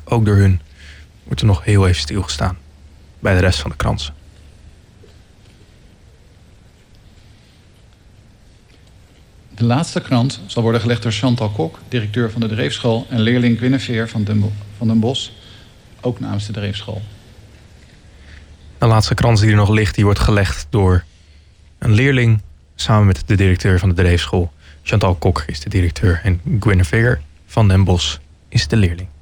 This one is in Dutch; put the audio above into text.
ook door hun, wordt er nog heel even stilgestaan bij de rest van de kransen. De laatste krans zal worden gelegd door Chantal Kok, directeur van de Dreefschool, en leerling Guinevere van Den Bosch, ook namens de Dreefschool. De laatste krans die er nog ligt, die wordt gelegd door een leerling samen met de directeur van de Dreefschool. Chantal Kok is de directeur en Guinevere van Den Bosch is de leerling.